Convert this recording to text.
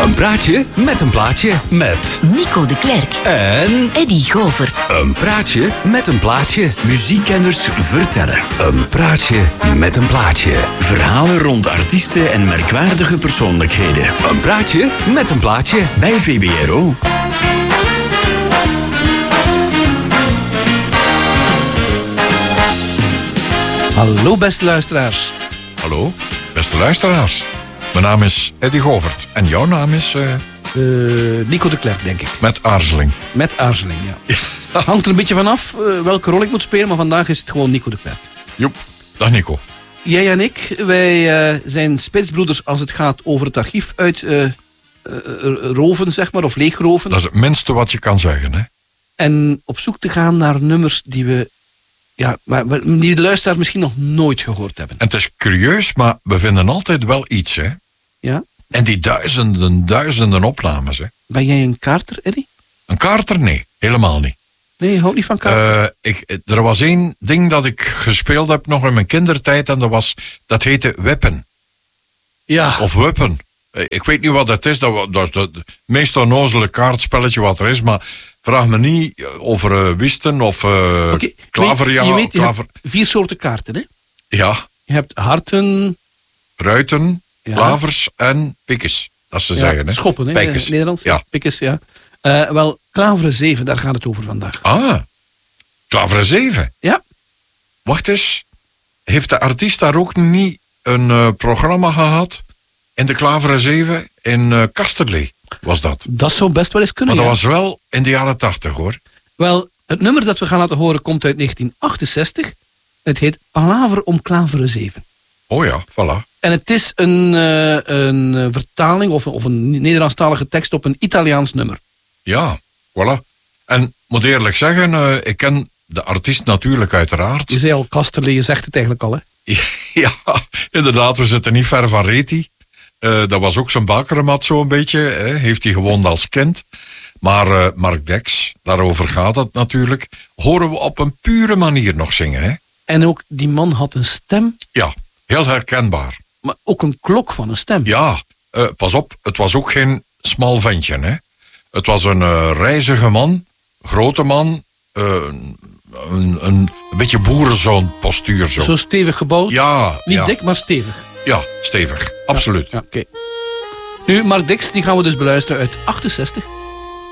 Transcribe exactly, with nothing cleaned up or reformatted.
Een praatje met een plaatje met Nico de Klerk en Eddy Govert. een praatje met een plaatje. Muziekkenners vertellen. Een praatje met een plaatje. Verhalen rond artiesten en merkwaardige persoonlijkheden. Een praatje met een plaatje. Bij V B R O. Hallo beste luisteraars. Hallo, beste luisteraars. Mijn naam is Eddy Govert en jouw naam is uh, Uh, Nico de Klerk, denk ik. met aarzeling. Met aarzeling, ja. Hangt er een beetje vanaf uh, welke rol ik moet spelen, maar vandaag is het gewoon Nico de Klerk. Joep, dag Nico. Jij en ik, wij uh, zijn spitsbroeders als het gaat over het archief uit uh, uh, roven, zeg maar, of leegroven. Dat is het minste wat je kan zeggen, hè? En op zoek te gaan naar nummers die we, ja, maar, die de luisteraars misschien nog nooit gehoord hebben. En het is curieus, maar we vinden altijd wel iets, hè? Ja? En die duizenden, duizenden opnames, hè? Ben jij een kaarter, Eddy? Een kaarter? Nee, helemaal niet. Nee, je houdt niet van kaarter? Uh, ik, er was één ding dat ik gespeeld heb nog in mijn kindertijd en dat was, dat heette Wippen. Ja. Of Wippen. Ik weet niet wat dat is, dat, dat is het meest onnozele kaartspelletje wat er is, maar vraag me niet over uh, wisten of uh, Okay, klaver. weet, Ja, je weet, je klaver. hebt vier soorten kaarten, hè? Ja, Je hebt harten, ruiten, Ja. klavers en pikkes. Dat ze ja, zeggen, hè? schoppen, hè? in Pikkes. het Nederlands. Ja. Pikkes, ja. Uh, wel, klaveren zeven, daar gaat het over vandaag. Ah, klaveren zeven. Ja. Wacht eens, heeft de artiest daar ook niet een uh, programma gehad in de klaveren zeven in uh, Kasterlee? Was dat? Dat zou best wel eens kunnen, Maar dat ja. was wel in de jaren tachtig, hoor. Wel, het nummer dat we gaan laten horen komt uit negentien achtenzestig. Het heet Palaver om klaveren zeven. Oh ja, voilà. En het is een, uh, een uh, vertaling of, of een Nederlandstalige tekst op een Italiaans nummer. Ja, voilà. En moet eerlijk zeggen, uh, ik ken de artiest natuurlijk uiteraard. Je zei al Kasterlee, je zegt het eigenlijk al, hè? Ja, inderdaad, we zitten niet ver van Reti. Uh, dat was ook zijn bakermat zo'n beetje. Hè. Heeft hij gewoond als kind. Maar uh, Mark Dex, daarover gaat het natuurlijk, horen we op een pure manier nog zingen. Hè. En ook die man had een stem, Ja, heel herkenbaar. maar ook een klok van een stem. Ja, uh, pas op, het was ook geen smal ventje. Hè. Het was een uh, reizige man, grote man, uh, een, een, een beetje boerenzoon postuur zo. Zo stevig gebouwd. Ja, Niet ja, dik, maar stevig. ja, stevig, absoluut. Ja, oké. Nu, Mark Dix, die gaan we dus beluisteren uit achtenzestig.